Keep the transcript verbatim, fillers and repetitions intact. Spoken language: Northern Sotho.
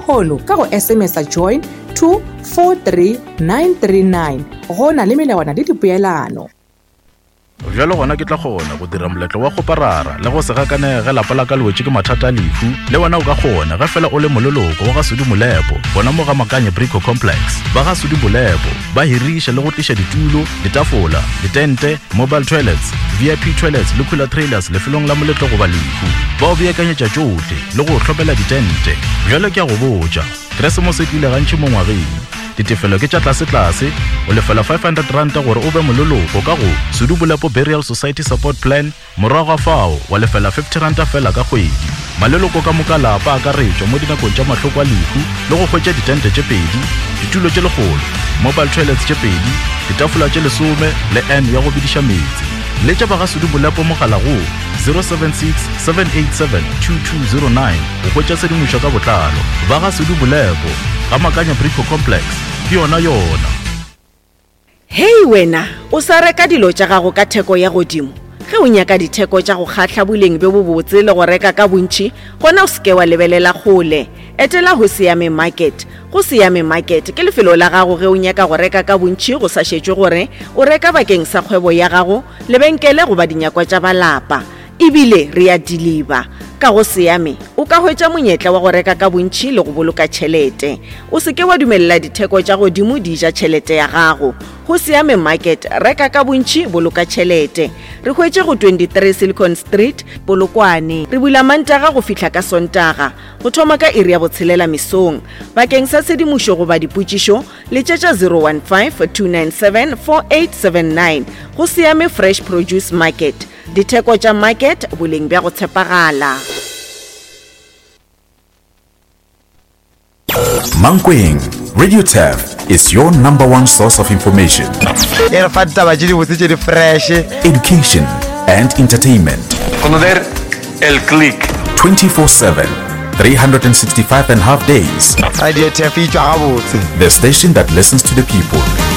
pholo ka go S M S a join to four three nine three nine go na le melawana le dipeelano. Jalo gona ke tla gona go dira moletlo wa go parara le go se gakanega lapa la ka lwetse ke mathata lefu le wena o ka gona ga fela o le mololoko wa ga Sudi Molepo bona mo ga Makanya Brico Complex ba ga Sudi Molepo ba hirisha le go tlisha ditulo ditafola ditente mobile toilets V I P toilets le cooler trailers le felong la moletlo go ba lefu ba o beakanyetša tšohle le go hlopela ditente jalo ke a go botša Keresemose ke ile gantši mo ngwageng ditefelo ke tša tlase-tlase o lefela five hundred rand gore o be mololoko ka go Sudi Molepo Burial Society Support Plan morago fao wa lefela fifty rand fela ka kgwedi maleloko ka moka lapa a ka retšwa mo dinakong tša mahloko a lehu le go hwetša ditente tše pedi ditulo tše legolo mobile toilets tše pedi ditafola tše lesome le N ya go bidiša metsi le tša ba ga Sudi Molepo mogala go zero seven six seven eight seven two two zero nine go hwetša sedimošo ka botlalo ba ga Sudi Molepo ga Makanya Brico Complex ke yona yona. Hei wena o sa reka dilo tša gago ka theko ya godimo ge o nyaka ditheko tša go kgatla boleng be bo botse le go reka ka bontši gona o seke wa lebelela gole etela go Siame Market go Siame Market ke lefelo la gago ge o nyaka go reka ka bontši go sa šetšwe gore o reka bakeng sa kgwebo ya gago lebenkele go ba dinyakwa tša balapa ebile re a deliver ka go Siame o ka hwetša monyetla wa go reka ka bontši le go boloka tšhelete o seke wa dumelela ditheko tša godimo di ja tšhelete ya gago go Siame Market reka ka bontši boloka tšhelete re hwetše go twenty-three Silicon Street Polokwane re bula Mantaga go fihla ka Sontaga go thoma ka iri ya botshelela mesong bakeng sa sedimošo go ba dipotšišo le tšetša zero one five two nine seven four eight seven nine go Siame Fresh Produce Market ditheko tša market boleng bja go tshepagala. Mankweng Radio Turf is your number one source of information, education and entertainment. Conocer el click twenty-four seven, three hundred sixty-five and a half days. Radio Turf the station that listens to the people.